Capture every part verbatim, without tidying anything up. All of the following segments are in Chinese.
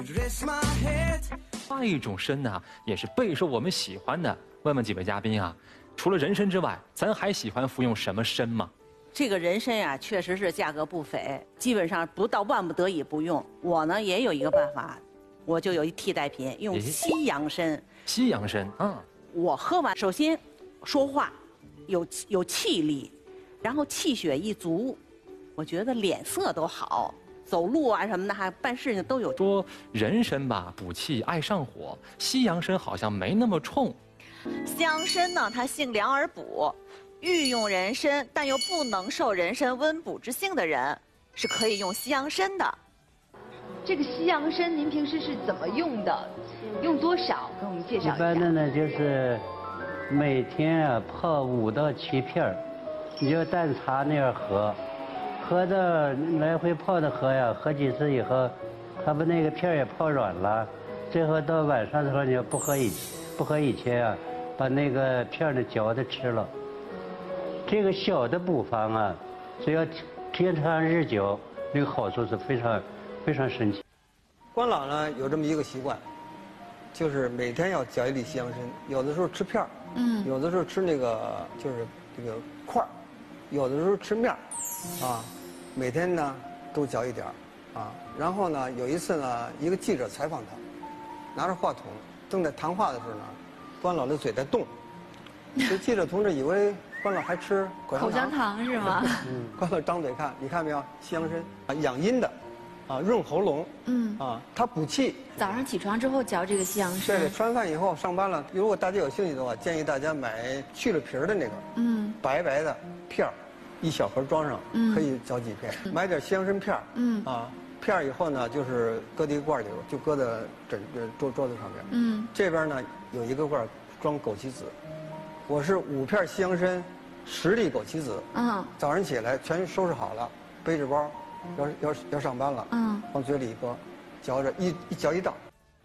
另一种参呢，也是备受我们喜欢的。问问几位嘉宾啊，除了人参之外，咱还喜欢服用什么参吗？ 这个人参呀、啊，确实是价格不菲，基本上不到万不得已不用。我呢也有一个办法，我就有一替代品，用西洋参。 西洋参，嗯， 我喝完，首先说话有有气力，然后气血一足，我觉得脸色都好。走路啊什么的，还办事情都有。 说人参吧补气爱上火，西洋参好像没那么冲。 西洋参呢，它性凉而补，欲用人参但又不能受人参温补之性的人，是可以用西洋参的。 这个西洋参您平时是怎么用的？用多少？给我们介绍一下。 一般的呢，就是每天啊泡五到七片儿，你就淡茶那样喝。喝的来回泡的喝呀，喝几次以后，它把那个片也泡软了。最后到晚上的时候，你要不喝以不喝以前啊，把那个片呢嚼着吃了。这个小的补方啊，只要天长日久，那个好处是非常非常神奇。 关老呢有这么一个习惯，就是每天要嚼一粒西洋参，有的时候吃片儿，嗯，有的时候吃那个就是这个块儿，有的时候吃面儿，啊。每天呢都嚼一点儿，啊，然后呢有一次呢，一个记者采访他，拿着话筒正在谈话的时候呢，关老的嘴在动，这记者同志以为关老还吃口香糖， 口香糖是吗？ 嗯，关老张嘴看，你看没有，西洋参啊，养阴的，啊，润喉咙，嗯，啊，它补气。 早上起床之后嚼这个西洋参。 对，吃完饭以后上班了，如果大家有兴趣的话，建议大家买去了皮儿的那个，嗯，白白的片儿。一小盒装上，可以嚼几片。买点西洋参片儿，嗯啊，片儿以后呢，就是搁在一个罐里，就搁在枕桌桌子上面。嗯，这边呢有一个罐装枸杞子，我是五片西洋参，十粒枸杞子。嗯，早上起来全收拾好了，背着包，要要要上班了。嗯，往嘴里一搁，嚼着一一嚼一道。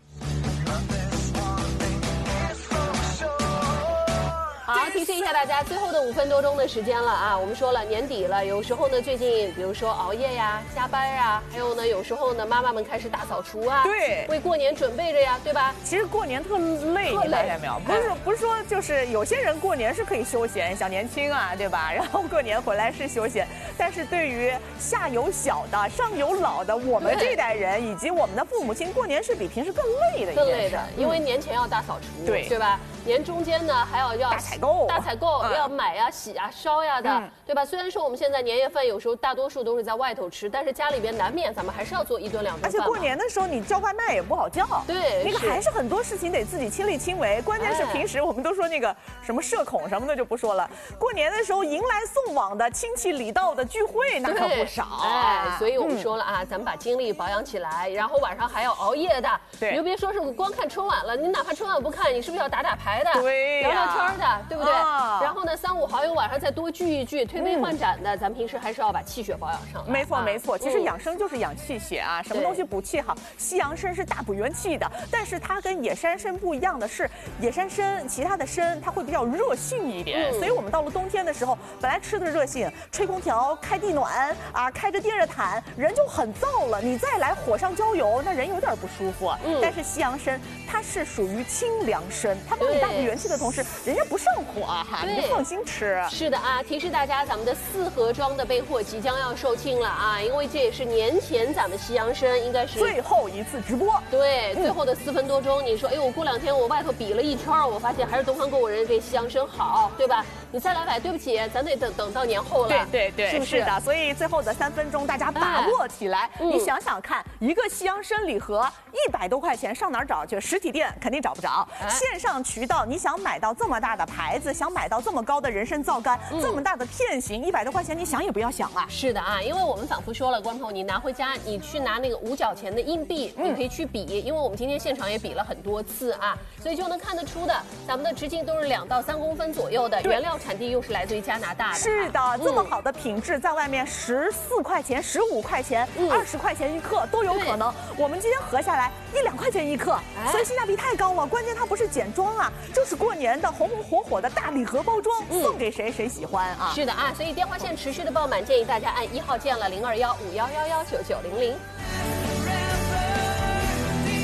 好，提示一下大家，最后的五分多钟的时间了啊！我们说了年底了，有时候呢，最近比如说熬夜呀、加班啊，还有呢，有时候呢，妈妈们开始大扫除啊， 对， 为过年准备着呀，对吧？ 其实过年特累，你发现没有？不是不是说就是有些人过年是可以休闲，小年轻啊，对吧？然后过年回来是休闲，但是对于下有小的、上有老的，我们这代人以及我们的父母亲，过年是比平时更累的一件事。 更累的，因为年前要大扫除， 对对吧？年中间呢还要要大采购， 大采购要买呀、洗呀、烧呀的，对吧？虽然说我们现在年夜饭有时候大多数都是在外头吃，但是家里边难免咱们还是要做一顿两顿饭。 而且过年的时候你叫外卖也不好叫， 对， 那个还是很多事情得自己亲力亲为。关键是平时我们都说那个什么社恐什么的就不说了，过年的时候迎来送往的亲戚礼到的聚会那可不少。 哎，所以我们说了啊，咱们把精力保养起来，然后晚上还要熬夜的。 对， 你就别说是光看春晚了，你哪怕春晚不看，你是不是要打打牌的？ 对呀。 聊聊天的，对不对？啊、然后呢，三五好友晚上再多聚一聚，推杯换盏的，嗯、咱们平时还是要把气血保养上来。 没错，没错。其实养生就是养气血啊，什么东西补气好？西洋参是大补元气的，但是它跟野山参不一样的是，野山参其他的参它会比较热性一点，嗯、所以我们到了冬天的时候，本来吃的热性，吹空调、开地暖啊，开着电热毯，人就很燥了。你再来火上浇油，那人有点不舒服。嗯、但是西洋参它是属于清凉参，它帮你大补元气的同时，人家不上火哈，你就放心吃。 是的啊，提示大家，咱们的四盒装的备货即将要售罄了啊，因为这也是年前咱们西洋参应该是最后一次直播。 对，嗯、最后的四分多钟，你说，哎呦，我过两天我外头比了一圈，我发现还是东方购物人这西洋参好，对吧？你再来买，对不起，咱得等等到年后了。 对对对， 是不是？ 是的，所以最后的三分钟大家把握起来。哎、你想想看，一个西洋参礼盒一百多块钱，上哪儿找去？实体店肯定找不着，哎、线上渠道你想买到这么大的牌子，想买到这么高的人参皂苷，嗯、这么大的片型，一百多块钱，你想也不要想啊！ 是的啊，因为我们反复说了，光头，你拿回家，你去拿那个五角钱的硬币，嗯、你可以去比，因为我们今天现场也比了很多次啊，所以就能看得出的，咱们的直径都是两到三公分左右的，原料产地又是来自于加拿大的。 是的，嗯、这么好的品质，在外面十四块钱、十五块钱、二十、嗯、块钱一克都有可能。我们今天合下来一两块钱一克，哎、所以性价比太高了。关键它不是简装啊，就是过年的红红火火的大礼盒包装，嗯、送给谁谁喜欢啊！ 是的啊，所以电话线持续的爆满，建议大家按一号键了零二幺五幺幺幺九九零零。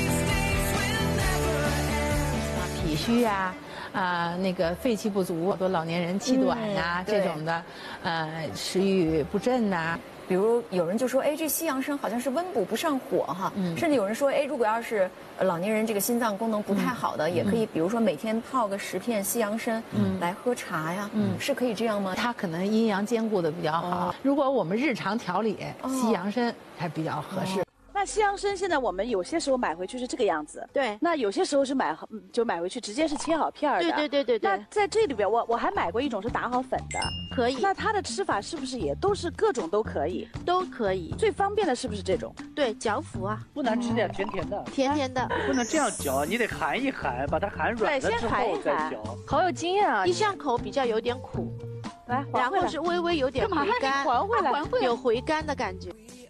虚啊，啊、那个肺气不足，好多老年人气短呐、 嗯对这种的，呃，食欲不振呐、 比如有人就说，哎，这西洋参好像是温补不上火哈，甚至有人说，哎，如果要是呃老年人这个心脏功能不太好的，也可以，比如说每天泡个十片西洋参，来喝茶呀，嗯，是可以这样吗？ 它可能阴阳兼顾的比较好。如果我们日常调理，西洋参还比较合适。 那西洋参现在我们有些时候买回去是这个样子， 对。 那有些时候是买好，嗯就买回去直接是切好片儿的。 对对对对对。 那在这里边，我我还买过一种是打好粉的， 可以。 那它的吃法是不是也都是各种都可以？ 都可以。 最方便的是不是这种？ 对，嚼服啊。 不能吃点甜甜的。 甜甜的。 不能这样嚼，你得含一含，把它含软了之后再嚼。 好有经验啊！ 一上口比较有点苦， 来， 然后是微微有点回甘， 还回来， 有回甘的感觉。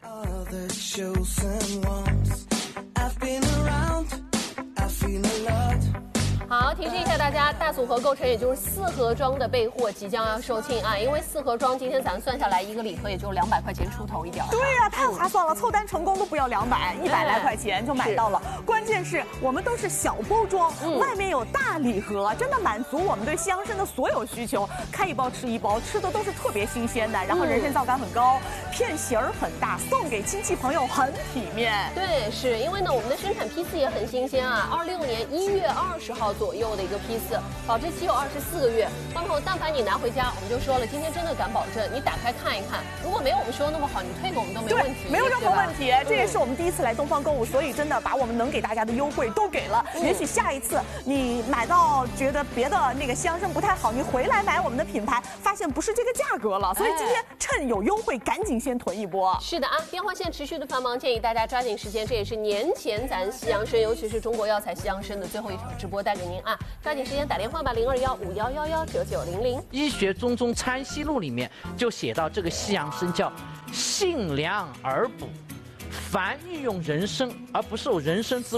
好，提示一下大家，大组合购成也就是四盒装的备货即将要售罄啊！因为四盒装今天咱算下来一个礼盒也就两百块钱出头一点。 对呀、啊，太划算了，凑单成功都不要两百，一百来块钱就买到了。关键是我们都是小包装，嗯、外面有大礼盒，真的满足我们对西洋参的所有需求。开一包吃一包，吃的都是特别新鲜的，然后人参皂苷很高，片型儿很大，送给亲戚朋友很体面。 对，是因为呢，我们的生产批次也很新鲜啊，二六年一月二十号左右的一个批次，保质期有二十四个月。观众朋友，但凡你拿回家，我们就说了，今天真的敢保证，你打开看一看，如果没有我们说那么好，你退给我们都没问题， 没有任何问题。这也是我们第一次来东方购物，所以真的把我们能给大家的优惠都给了。嗯、也许下一次你买到觉得别的那个西洋参不太好，你回来买我们的品牌，发现不是这个价格了。所以今天趁有优惠，赶紧先囤一波。 是的啊，电话线持续的繁忙，建议大家抓紧时间，这也是年前咱西洋参，尤其是中国药材西洋参的最后一场直播带给您啊，抓紧时间打电话吧，零二幺五幺幺幺九九零零。 医学中中参西录里面就写到这个西洋参叫性凉而补，凡欲用人参而不受人参之